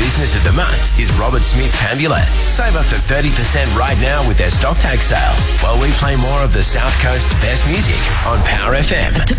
Business of the Month is Robert Smith Cambulet. Save up to 30% right now with their stock take sale while we play more of the South Coast's best music on Power FM.